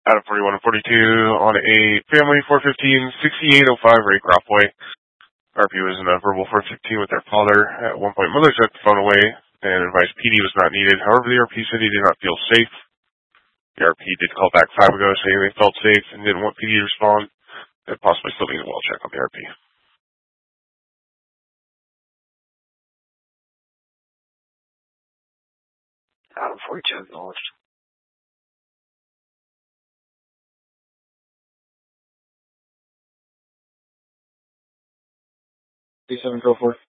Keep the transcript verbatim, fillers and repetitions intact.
Out of forty-one and forty-two on a family four fifteen, sixty-eight oh five Ray Cropway. R P was in a verbal four fifteen with their father. At one point, mother took the phone away and advised P D was not needed. However, the R P said he did not feel safe. The R P did call back five ago saying they felt safe and didn't want P D to respond. They're possibly still being a well check on the R P. Adam forty-two acknowledged. D seven, go for it.